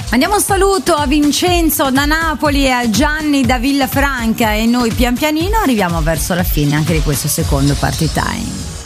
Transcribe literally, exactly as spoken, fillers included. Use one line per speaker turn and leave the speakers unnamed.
Mandiamo un saluto a Vincenzo da Napoli e a Gianni da Villafranca e noi pian pianino arriviamo verso la fine anche di questo secondo Party Time.